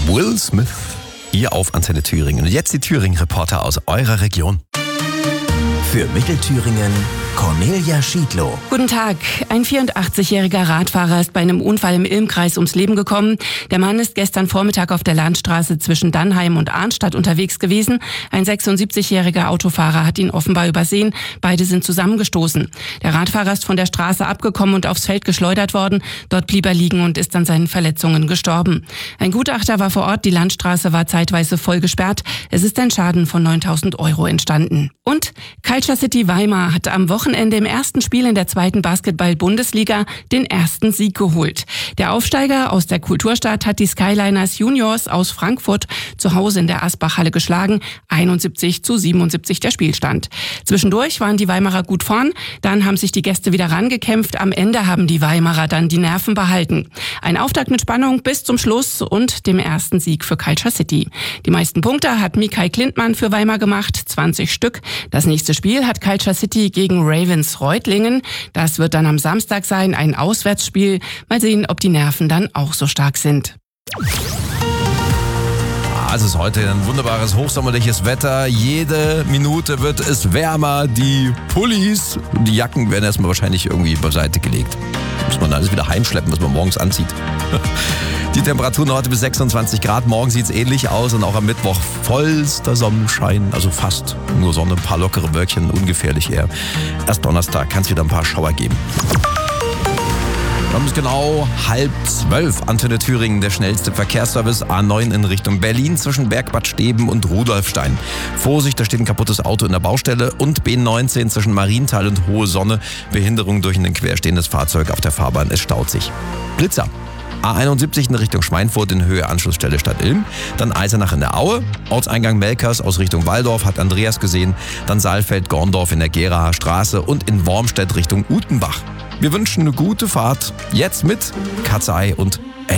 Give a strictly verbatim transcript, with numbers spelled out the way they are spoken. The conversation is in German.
Will Smith hier auf Antenne Thüringen. Und jetzt die Thüringen-Reporter aus eurer Region. Für Mittelthüringen Cornelia Schiedlow. Guten Tag. Ein vierundachtzigjähriger Radfahrer ist bei einem Unfall im Ilmkreis ums Leben gekommen. Der Mann ist gestern Vormittag auf der Landstraße zwischen Dannheim und Arnstadt unterwegs gewesen. Ein sechsundsiebzigjähriger Autofahrer hat ihn offenbar übersehen. Beide sind zusammengestoßen. Der Radfahrer ist von der Straße abgekommen und aufs Feld geschleudert worden. Dort blieb er liegen und ist an seinen Verletzungen gestorben. Ein Gutachter war vor Ort. Die Landstraße war zeitweise voll gesperrt. Es ist ein Schaden von neuntausend Euro entstanden. Und Culture City Weimar hat am Wochenende im ersten Spiel in der zweiten Basketball-Bundesliga den ersten Sieg geholt. Der Aufsteiger aus der Kulturstadt hat die Skyliners Juniors aus Frankfurt zu Hause in der Asbach-Halle geschlagen. einundsiebzig zu siebenundsiebzig der Spielstand. Zwischendurch waren die Weimarer gut vorn, dann haben sich die Gäste wieder rangekämpft. Am Ende haben die Weimarer dann die Nerven behalten. Ein Auftakt mit Spannung bis zum Schluss und dem ersten Sieg für Culture City. Die meisten Punkte hat Mikael Klintmann für Weimar gemacht, zwanzig Stück. Das nächste Spiel hat Culture City gegen Ravens-Reutlingen. Das wird dann am Samstag sein, ein Auswärtsspiel. Mal sehen, ob die Nerven dann auch so stark sind. Es ist heute ein wunderbares, hochsommerliches Wetter. Jede Minute wird es wärmer. Die Pullis, die Jacken werden erstmal wahrscheinlich irgendwie beiseite gelegt. Muss man alles wieder heimschleppen, was man morgens anzieht. Die Temperaturen heute bis sechsundzwanzig Grad. Morgen sieht es ähnlich aus und auch am Mittwoch vollster Sonnenschein. Also fast nur Sonne, ein paar lockere Wölkchen, ungefährlich eher. Erst Donnerstag kann es wieder ein paar Schauer geben. Wir haben es genau halb zwölf. Antenne Thüringen, der schnellste Verkehrsservice. A neun in Richtung Berlin zwischen Bergbad Steben und Rudolfstein. Vorsicht, da steht ein kaputtes Auto in der Baustelle. Und B neunzehn zwischen Marienthal und Hohe Sonne. Behinderung durch ein querstehendes Fahrzeug auf der Fahrbahn. Es staut sich. Blitzer. A einundsiebzig in Richtung Schweinfurt in Höhe Anschlussstelle Stadt Ilm. Dann Eisenach in der Aue. Ortseingang Melkers aus Richtung Walldorf hat Andreas gesehen. Dann Saalfeld-Gorndorf in der Geraer Straße und in Wormstedt Richtung Utenbach. Wir wünschen eine gute Fahrt. Jetzt mit Katzei und